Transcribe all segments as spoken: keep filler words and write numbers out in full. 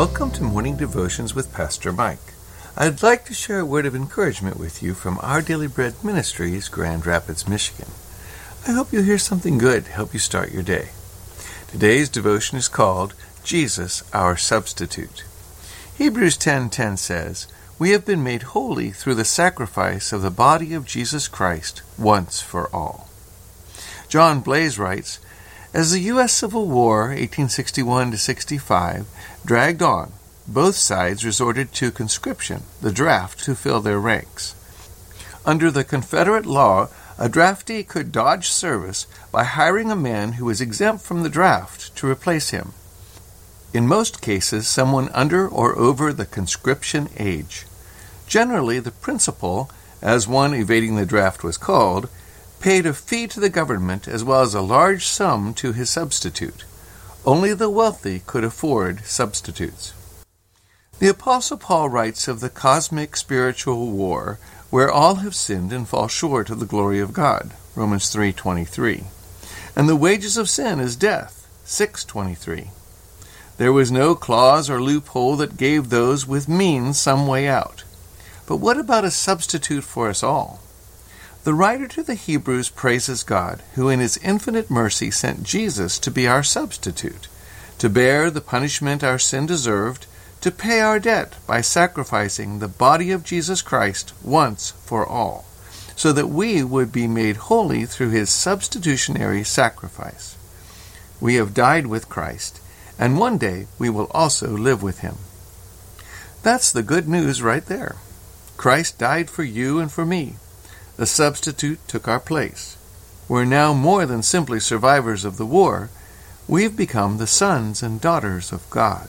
Welcome to Morning Devotions with Pastor Mike. I'd like to share a word of encouragement with you from Our Daily Bread Ministries, Grand Rapids, Michigan. I hope you'll hear something good to help you start your day. Today's devotion is called Jesus, Our Substitute. Hebrews ten ten says, "We have been made holy through the sacrifice of the body of Jesus Christ once for all." John Blaze writes, "As the U S Civil War, eighteen sixty-one to sixty-five, dragged on, both sides resorted to conscription, the draft, to fill their ranks. Under the Confederate law, a draftee could dodge service by hiring a man who was exempt from the draft to replace him. In most cases, someone under or over the conscription age. Generally, the principal, as one evading the draft was called, paid a fee to the government as well as a large sum to his substitute. Only the wealthy could afford substitutes." The Apostle Paul writes of the cosmic spiritual war where all have sinned and fall short of the glory of God, Romans three twenty-three. And the wages of sin is death, six twenty-three. There was no clause or loophole that gave those with means some way out. But what about a substitute for us all? The writer to the Hebrews praises God, who in his infinite mercy sent Jesus to be our substitute, to bear the punishment our sin deserved, to pay our debt by sacrificing the body of Jesus Christ once for all, so that we would be made holy through his substitutionary sacrifice. We have died with Christ, and one day we will also live with him. That's the good news right there. Christ died for you and for me. The substitute took our place. We're now more than simply survivors of the war. We've become the sons and daughters of God.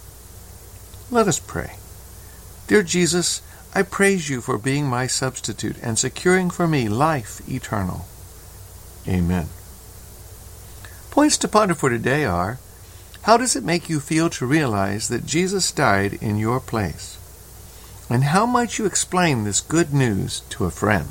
Let us pray. Dear Jesus, I praise you for being my substitute and securing for me life eternal. Amen. Points to ponder for today are, how does it make you feel to realize that Jesus died in your place? And how might you explain this good news to a friend?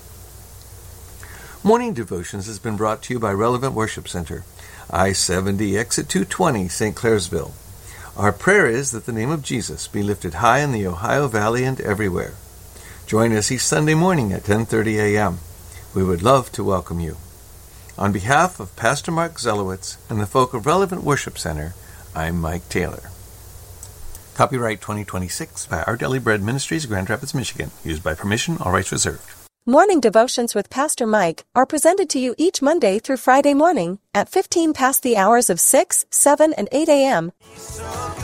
Morning Devotions has been brought to you by Relevant Worship Center, I seventy, Exit two twenty, Saint Clairsville. Our prayer is that the name of Jesus be lifted high in the Ohio Valley and everywhere. Join us each Sunday morning at ten thirty a.m. We would love to welcome you. On behalf of Pastor Mark Zelowitz and the folk of Relevant Worship Center, I'm Mike Taylor. Copyright twenty twenty-six by Our Daily Bread Ministries, Grand Rapids, Michigan. Used by permission, all rights reserved. Morning Devotions with Pastor Mike are presented to you each Monday through Friday morning at fifteen past the hours of six, seven, and eight a.m.